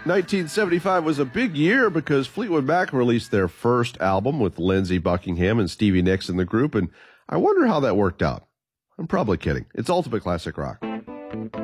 1975 was a big year because Fleetwood Mac released their first album with Lindsey Buckingham and Stevie Nicks in the group, and I wonder how that worked out. I'm probably kidding. It's Ultimate Classic Rock.